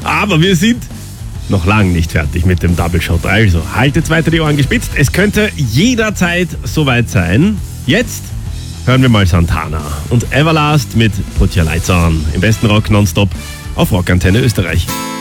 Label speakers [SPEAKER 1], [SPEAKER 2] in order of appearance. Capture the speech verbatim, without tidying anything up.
[SPEAKER 1] Aber wir sind noch lange nicht fertig mit dem Double Shot. Also haltet weiter die Ohren gespitzt. Es könnte jederzeit soweit sein. Jetzt hören wir mal Santana und Everlast mit Put Your Lights On. Im besten Rock nonstop auf Rockantenne Österreich.